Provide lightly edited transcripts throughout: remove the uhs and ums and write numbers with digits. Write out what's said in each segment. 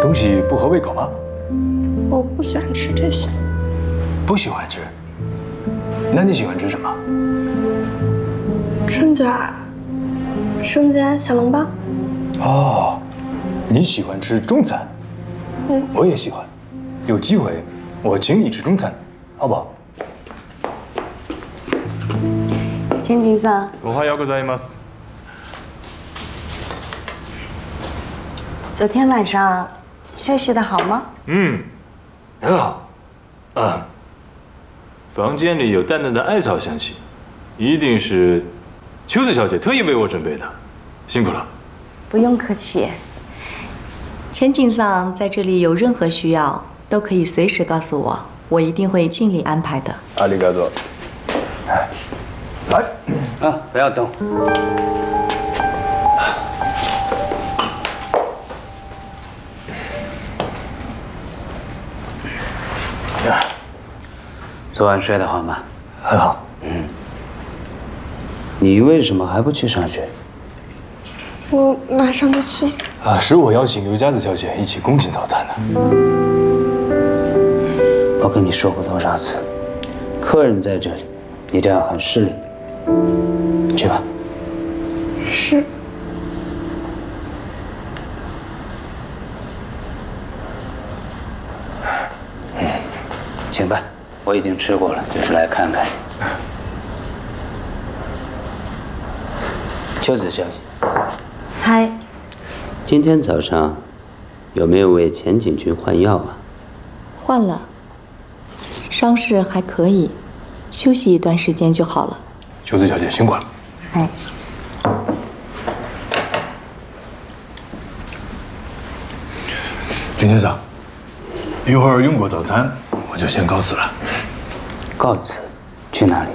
东西不合胃口吗？ 我不喜欢吃这些。 不喜欢吃？那你喜欢吃什么？ 春卷、生煎、小笼包。 哦，你喜欢吃中餐？我也喜欢。有机会我请你吃中餐，好不好？ 千金さん。 おはようございます。 昨天晚上休息的好吗？ 很好。 房间里有淡淡的艾草香气，一定是秋子小姐特意为我准备的，辛苦了。 不用客气。千金さん在这里有任何需要，都可以随时告诉我，我一定会尽力安排的。 阿里嘎多。来。 啊，不要动。昨晚睡得好吗？ 很好。 你为什么还不去上学？ 我马上就去。 是我邀请刘佳子小姐一起共进早餐的。 我跟你说过多少次，客人在这里，你这样很失礼。去吧。 是。 请吧，我已经吃过了，就是来看看你。秋子小姐， 嗨， 今天早上有没有为钱景君换药啊？ 换了，伤势还可以，休息一段时间就好了。 秋子小姐辛苦了。 哎， 金先生，一会儿用过早餐，我就先告辞了。 告辞？去哪里？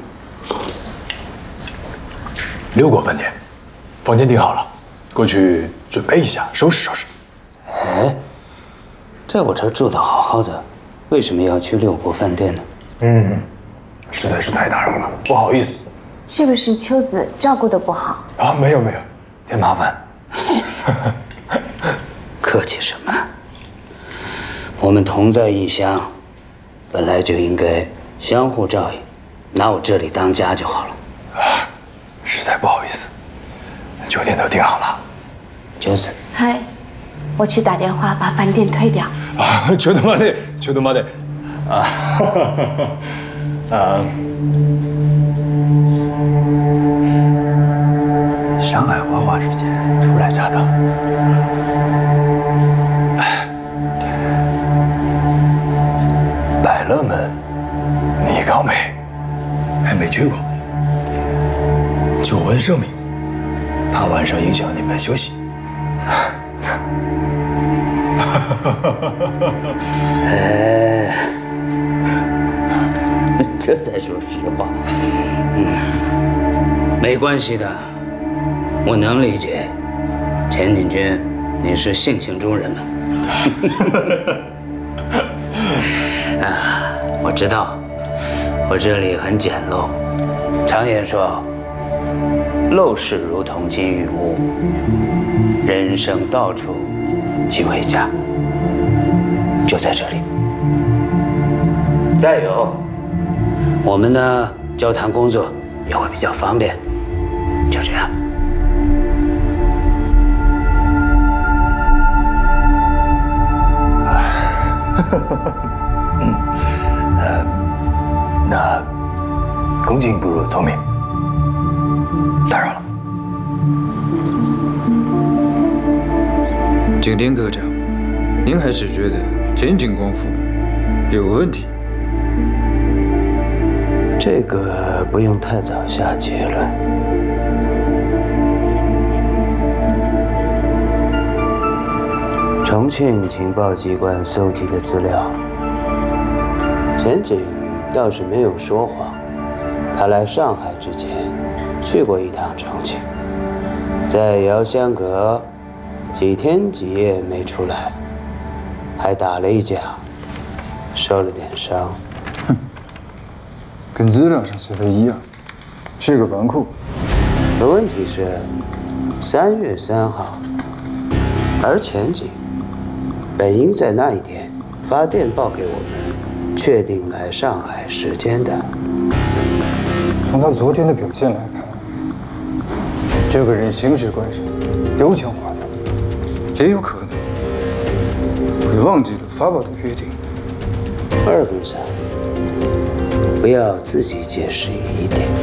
六国饭店，房间订好了，过去准备一下，收拾收拾。 哎，在我这儿住得好好的，为什么要去六国饭店呢？ 实在是太打扰了，不好意思。 是不是秋子照顾得不好？ 没有没有，添麻烦。 客气什么？我们同在异乡，本来就应该相互照应，拿我这里当家就好了。 实在不好意思，酒店都订好了。 秋子， 嗨，我去打电话把饭店退掉。 ちょっと待て、ちょっと待て。上海花花世界初来乍到，百乐门、米高梅还没去过，久闻盛名，怕晚上影响你们休息。 哎，这才说实话。没关系的，我能理解。钱景君，你是性情中人嘛。我知道，我这里很简陋。常言说，陋室如同金玉屋，人生到处即为家。就在这里。再有，我们呢交谈工作也会比较方便。就这样。 那恭敬不如聪明，打扰了。 景天科长，您还是觉得钱景功夫有问题？ 这个不用太早下结论。重庆情报机关搜集的资料，钱景倒是没有说谎。他来上海之前去过一趟重庆，在遥香阁几天几夜没出来，还打了一架，受了点伤。 跟资料上写的一样，是个纨绔。 可问题是，3月3号，而钱景本应在那一天发电报给我们，确定来上海时间的。 从他昨天的表现来看，这个人行事关上油腔滑调，也有可能会忘记了法宝的约定。 二公三，不要自己解释疑点。